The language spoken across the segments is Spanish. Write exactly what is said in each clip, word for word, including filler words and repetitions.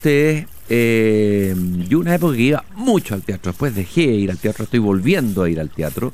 ustedes, eh, yo una época que iba mucho al teatro, después dejé de ir al teatro, estoy volviendo a ir al teatro,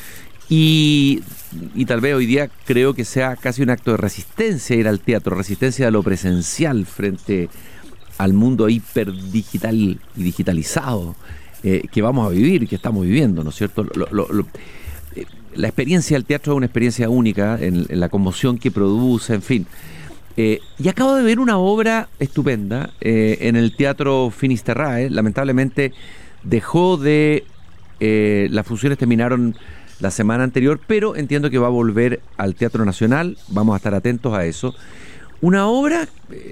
y, y tal vez hoy día creo que sea casi un acto de resistencia ir al teatro, resistencia a lo presencial frente al mundo hiperdigital y digitalizado eh, que vamos a vivir, que estamos viviendo, ¿no es cierto? Lo, lo, lo, eh, la experiencia del teatro es una experiencia única en, en la conmoción que produce, en fin. Eh, y acabo de ver una obra estupenda eh, en el Teatro Finisterrae. Lamentablemente dejó de... Eh, las funciones terminaron la semana anterior, pero entiendo que va a volver al Teatro Nacional. Vamos a estar atentos a eso. Una obra...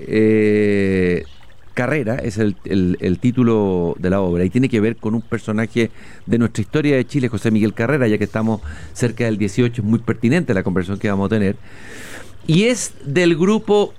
Eh, Carrera es el, el, el título de la obra y tiene que ver con un personaje de nuestra historia de Chile, José Miguel Carrera, ya que estamos cerca del dieciocho, es muy pertinente la conversación que vamos a tener. Y es del grupo,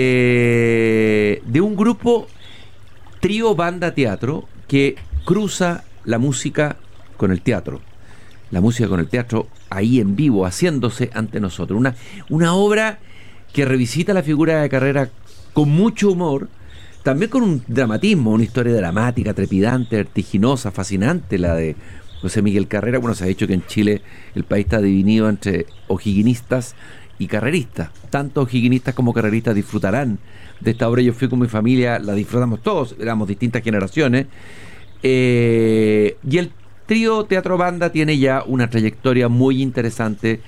eh, de un grupo trío banda teatro que cruza la música con el teatro. La música con el teatro ahí en vivo, haciéndose ante nosotros. Una, una obra que revisita la figura de Carrera con mucho humor, también con un dramatismo, una historia dramática, trepidante, vertiginosa, fascinante, la de José Miguel Carrera. Bueno, se ha dicho que en Chile el país está dividido entre o'higuinistas y carreristas. Tanto o'higuinistas como carreristas disfrutarán de esta obra. Yo fui con mi familia, la disfrutamos todos, éramos distintas generaciones. Eh, y el trío Teatro Banda tiene ya una trayectoria muy interesante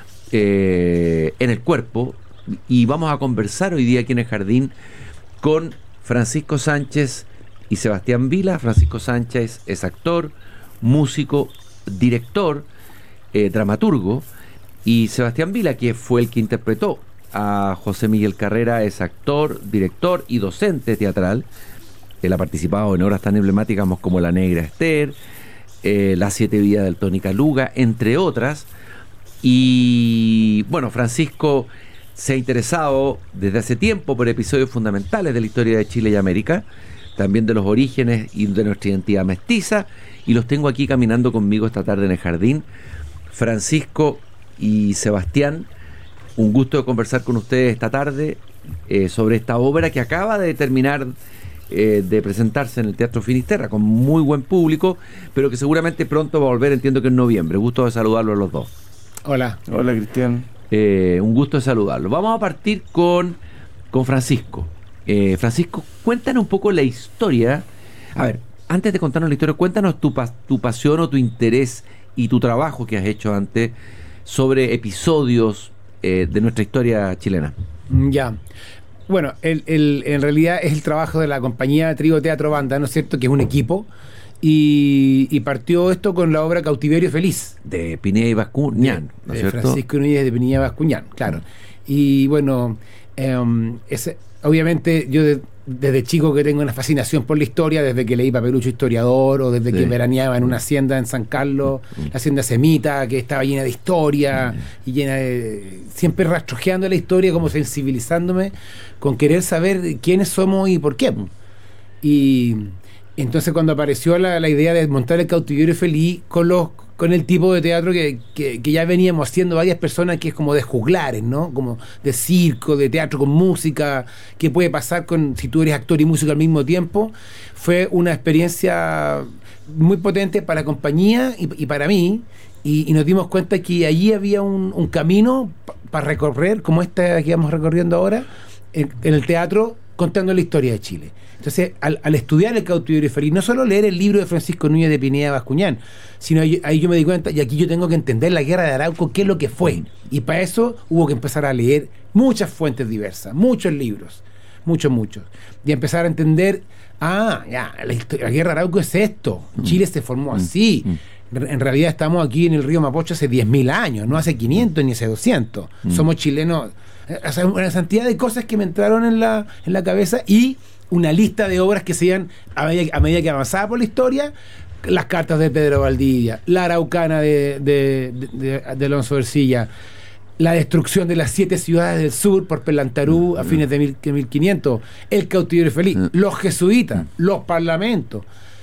eh, en el cuerpo. Y vamos a conversar hoy día aquí en el Jardín con Francisco Sánchez y Sebastián Vila. Francisco Sánchez es actor, músico, director, eh, dramaturgo, y Sebastián Vila, que fue el que interpretó a José Miguel Carrera, es actor, director y docente teatral. Él ha participado en obras tan emblemáticas como La Negra Esther, eh, Las Siete Vidas del Tony Caluga, entre otras. Y bueno, Francisco se ha interesado desde hace tiempo por episodios fundamentales de la historia de Chile y América, también de los orígenes y de nuestra identidad mestiza, y los tengo aquí caminando conmigo esta tarde en el Jardín. Francisco y Sebastián, un gusto de conversar con ustedes esta tarde eh, sobre esta obra que acaba de terminar eh, de presentarse en el Teatro Finisterra con muy buen público, pero que seguramente pronto va a volver, entiendo que en noviembre. Gusto de saludarlos a los dos. Hola. Hola, Cristian. Eh, un gusto de saludarlo. Vamos a partir con, con Francisco. Eh, Francisco, cuéntanos un poco la historia. A ver, antes de contarnos la historia, cuéntanos tu, tu pasión o tu interés y tu trabajo que has hecho antes sobre episodios eh, de nuestra historia chilena. Ya. Bueno, el, el, en realidad es el trabajo de la compañía Trío Teatro Banda, ¿no es cierto? Que es un equipo. Y, y partió esto con la obra Cautiverio Feliz de Pinilla y Bascuñán, ¿no es de cierto? Francisco Núñez de Pinilla y Bascuñán, claro. Y bueno, eh, ese, obviamente yo de, desde chico que tengo una fascinación por la historia, desde que leí Papelucho Historiador o desde sí. que veraneaba en una hacienda en San Carlos, mm. la hacienda Semita, que estaba llena de historia mm. y llena de... siempre rastrojeando la historia, como sensibilizándome con querer saber quiénes somos y por qué. Y... entonces cuando apareció la, la idea de montar el Cautiverio Feliz con los con el tipo de teatro que, que, que ya veníamos haciendo varias personas, que es como de juglares, ¿no? Como de circo, de teatro con música, qué puede pasar con si tú eres actor y músico al mismo tiempo, fue una experiencia muy potente para la compañía y, y para mí, y, y nos dimos cuenta que allí había un, un camino para pa recorrer, como este que vamos recorriendo ahora, en, en el teatro, contando la historia de Chile. Entonces, al, al estudiar el Cautiverio Feliz, no solo leer el libro de Francisco Núñez de Pinilla Bascuñán, sino ahí, ahí yo me di cuenta, y aquí yo tengo que entender la guerra de Arauco, qué es lo que fue. Y para eso hubo que empezar a leer muchas fuentes diversas, muchos libros, muchos, muchos. Y empezar a entender, ah, ya, la, la guerra de Arauco es esto, Chile se formó así. En realidad estamos aquí en el río Mapocho hace diez mil años, no hace quinientos ni hace doscientos. Somos chilenos. O sea, una cantidad de cosas que me entraron en la, en la cabeza, y una lista de obras que se iban a medida, a medida que avanzaba por la historia. Las cartas de Pedro Valdivia, la Araucana de, de, de, de, de Alonso Ercilla, la destrucción de las siete ciudades del sur por Pelantarú a fines de mil quinientos, el Cautiverio Feliz, los jesuitas, los parlamentos,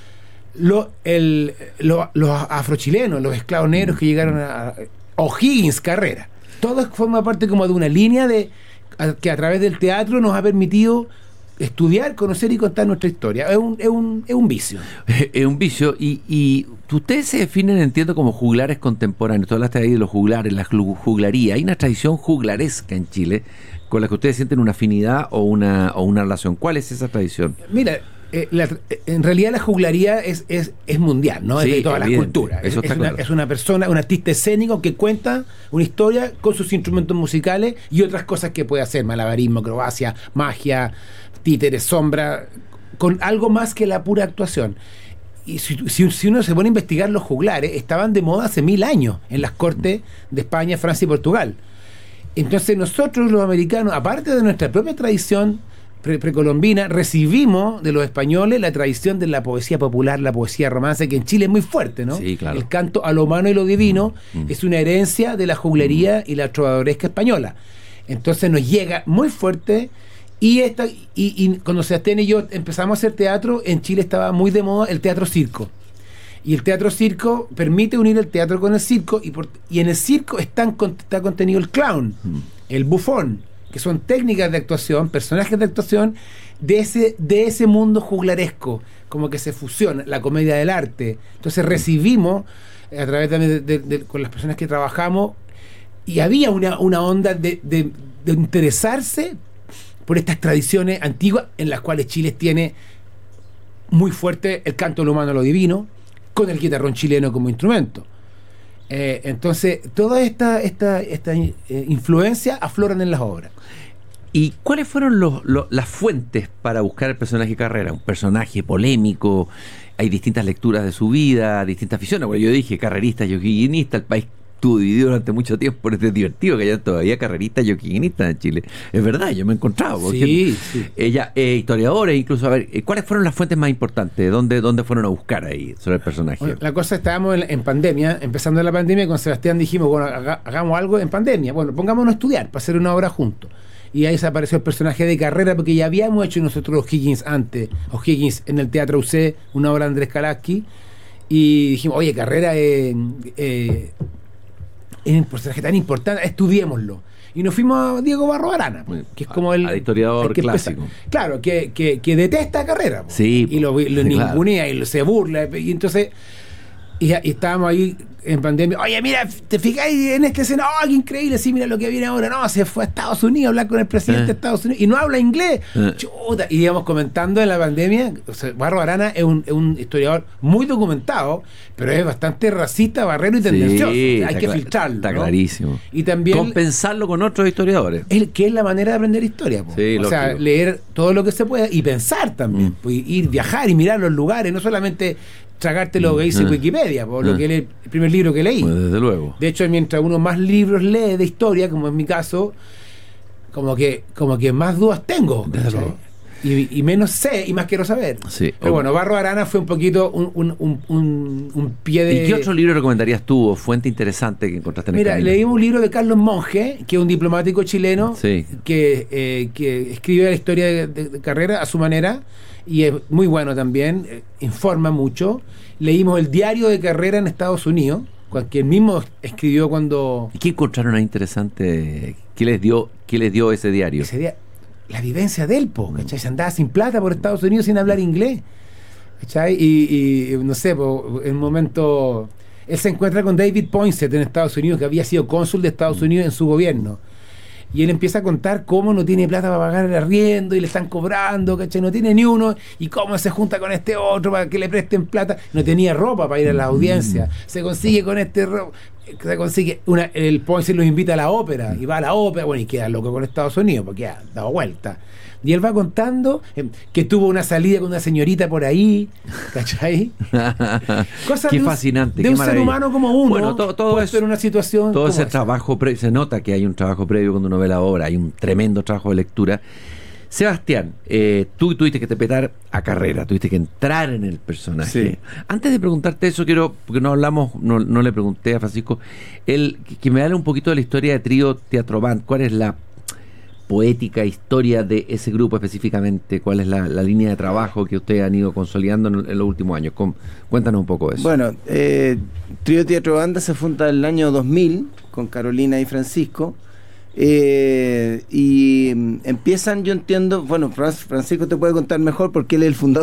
lo, el, lo, los afrochilenos, los esclavos negros que llegaron a O'Higgins, Carrera. Todo forma parte como de una línea de a, que a través del teatro nos ha permitido estudiar, conocer y contar nuestra historia. Es un, es un, es un vicio. Es un vicio. Y, y ustedes se definen, entiendo, como juglares contemporáneos. Tú hablaste ahí de los juglares, la juglaría. Hay una tradición juglaresca en Chile con la que ustedes sienten una afinidad o una, o una relación. ¿Cuál es esa tradición? Mira, eh, la, en realidad la juglaría es, es, es mundial, ¿no? Sí, es de todas las culturas. Eso es, está es, claro. una, es una persona, un artista escénico que cuenta una historia con sus instrumentos musicales y otras cosas que puede hacer, malabarismo, acrobacia, magia, títeres, sombra, con algo más que la pura actuación. Y si, si, si uno se pone a investigar, los juglares estaban de moda hace mil años en las cortes de España, Francia y Portugal. Entonces nosotros los americanos, aparte de nuestra propia tradición pre precolombina, recibimos de los españoles la tradición de la poesía popular, la poesía romance, que en Chile es muy fuerte, ¿no? Sí, claro. El canto a lo humano y lo divino mm. es una herencia de la juglería mm. y la trovadoresca española. Entonces nos llega muy fuerte. Y, esta, y, y cuando Sebastián y yo empezamos a hacer teatro, en Chile estaba muy de moda el teatro circo. Y el teatro circo permite unir el teatro con el circo, y, por, y en el circo están, está contenido el clown, mm. el bufón, que son técnicas de actuación, personajes de actuación de ese, de ese mundo juglaresco, como que se fusiona, la comedia del arte. Entonces recibimos, a través de, de, de, de con las personas que trabajamos, y había una, una onda de, de, de interesarse por estas tradiciones antiguas en las cuales Chile tiene muy fuerte el canto de lo humano a lo divino, con el guitarrón chileno como instrumento. Eh, entonces, toda esta, esta, esta eh, influencia afloran en las obras. ¿Y cuáles fueron los, los, las fuentes para buscar el personaje Carrera? Un personaje polémico, hay distintas lecturas de su vida, distintas visiones. Bueno, yo dije carrerista y o'higgins, el país estuvo dividido durante mucho tiempo, por este divertido que haya todavía carreristas y o'higginistas en Chile. Es verdad, yo me he encontrado. Sí, sí. Ella, eh, historiadores, incluso, a ver, ¿cuáles fueron las fuentes más importantes? ¿Dónde, dónde fueron a buscar ahí sobre el personaje? Bueno, la cosa, estábamos en, en pandemia, empezando la pandemia, con Sebastián dijimos, bueno, haga, hagamos algo en pandemia. Bueno, pongámonos a estudiar para hacer una obra juntos. Y ahí desapareció el personaje de Carrera, porque ya habíamos hecho nosotros O'Higgins antes, O'Higgins en el Teatro U C, una obra de Andrés Kalaski, y dijimos, oye, Carrera es... Eh, eh, es un personaje tan importante, estudiémoslo. Y nos fuimos a Diego Barros Arana, que es como el... Al historiador el que clásico. Empezó, claro, que, que, que detesta a Carrera. Sí. Y lo, lo claro. ningunea y lo, se burla. Y entonces... Y, y estábamos ahí en pandemia. Oye, mira, ¿te fijáis en esta escena? ¡Oh, qué increíble! Sí, mira lo que viene ahora. No, se fue a Estados Unidos a hablar con el presidente eh. de Estados Unidos y no habla inglés. Eh. Chuta. Y íbamos comentando en la pandemia. O sea, Barros Arana es un, es un historiador muy documentado, pero es bastante racista, barrero y tendencioso. Sí, o sea, hay que filtrarlo. Está ¿no? clarísimo. Y también compensarlo con otros historiadores. El, que es la manera de aprender historia. Sí, o sea, leer todo lo que se pueda y pensar también. Mm. Pues, ir, viajar y mirar los lugares, no solamente tragarte lo que dice uh, Wikipedia, por uh, lo que es el primer libro que leí. Pues desde luego. De hecho, mientras uno más libros lee de historia, como es mi caso, como que, como que más dudas tengo. Y, y menos sé y más quiero saber. Sí, Pero okay. bueno, Barros Arana fue un poquito un, un, un, un, un pie de... ¿Y qué otro libro recomendarías tú o fuente interesante que encontraste en el Mira, camino? leímos un libro de Carlos Monge, que es un diplomático chileno sí. que, eh, que escribe la historia de, de, de Carrera a su manera y es muy bueno también, eh, informa mucho. Leímos el diario de Carrera en Estados Unidos, que él mismo escribió cuando... ¿Y qué encontraron ahí interesante? ¿Qué les dio, qué les dio ese diario? Ese día, la vivencia de él, po, ¿cachai? Se andaba sin plata por Estados Unidos sin hablar inglés, ¿cachai? Y, y no sé, po, en un momento... Él se encuentra con David Poinsett en Estados Unidos, que había sido cónsul de Estados Unidos en su gobierno. Y él empieza a contar cómo no tiene plata para pagar el arriendo y le están cobrando, ¿cachai? No tiene ni uno, y cómo se junta con este otro para que le presten plata. No tenía ropa para ir a la audiencia. Se consigue con este ropa, se consigue una, el Poinsett los invita a la ópera y va a la ópera, bueno, y queda loco con Estados Unidos porque ha dado vuelta. Y él va contando eh, que tuvo una salida con una señorita por ahí, ¿cachai? Cosas qué de un, fascinante, de qué un maravilla. ser humano como uno, bueno, todo, todo puesto en una situación todo ese esa. trabajo previo, se nota que hay un trabajo previo cuando uno ve la obra, hay un tremendo trabajo de lectura. Sebastián, eh, tú tuviste que interpretar a Carrera, tuviste que entrar en el personaje. Sí. Antes de preguntarte eso, quiero, porque no hablamos, no, no le pregunté a Francisco, él, que, que me hable un poquito de la historia de Trío Teatro Band. ¿Cuál es la poética, historia de ese grupo específicamente? ¿Cuál es la, la línea de trabajo que ustedes han ido consolidando en, en los últimos años? Con, cuéntanos un poco de eso. Bueno, eh, Trío Teatro Banda se funda en el año dos mil con Carolina y Francisco. Eh, y empiezan, yo entiendo, bueno, Francisco te puede contar mejor porque él es el fundador